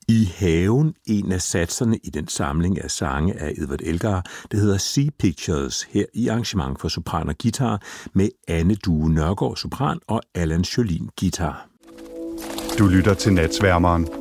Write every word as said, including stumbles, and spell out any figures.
I haven, en af satserne i den samling af sange af Edward Elgar, det hedder Sea Pictures, her i arrangement for sopran og guitar med Anne Due Nørgaard, sopran, og Allan Sjølin, guitar. Du lytter til Natsværmeren